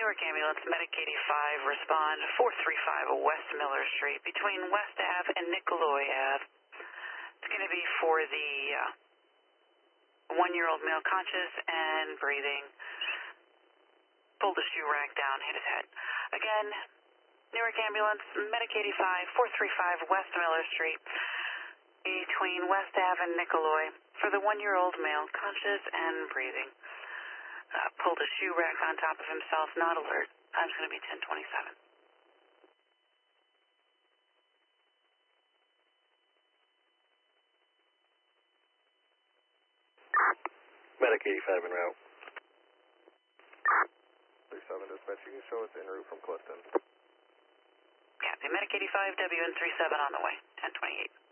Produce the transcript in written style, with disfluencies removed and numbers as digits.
Newark Ambulance, Medic 85, respond 435 West Miller Street between West Ave and Nicolay Ave. It's going to be for the 1-year-old male conscious and breathing. Pulled the shoe rack down, hit his head. Again, Newark Ambulance, Medic 85, 435 West Miller Street between West Ave and Nicolay for the 1-year-old male conscious and breathing. Pulled a shoe rack on top of himself, not alert. Time's going to be 10:27. Medic 85 en route. 37 dispatch, you can show us en route from Clifton. Yeah, the Medic 85, WN37 on the way, 10:28.